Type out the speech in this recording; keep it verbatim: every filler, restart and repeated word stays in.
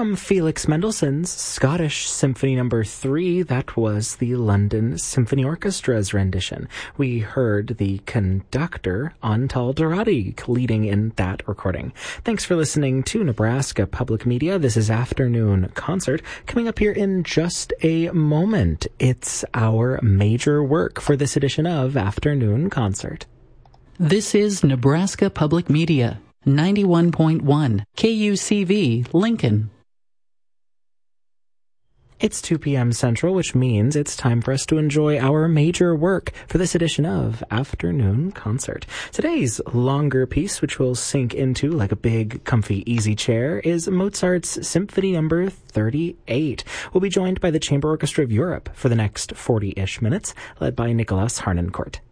From Felix Mendelssohn's Scottish Symphony Number three, that was the London Symphony Orchestra's rendition. We heard the conductor, Antal Dorati, leading in that recording. Thanks for listening to Nebraska Public Media. This is Afternoon Concert. Coming up here in just a moment, it's our major work for this edition of Afternoon Concert. This is Nebraska Public Media, ninety-one point one, K U C V, Lincoln. It's two p.m. Central, which means it's time for us to enjoy our major work for this edition of Afternoon Concert. Today's longer piece, which we'll sink into like a big, comfy, easy chair, is Mozart's Symphony Number thirty-eight. We'll be joined by the Chamber Orchestra of Europe for the next forty-ish minutes, led by Nicolas Harnoncourt.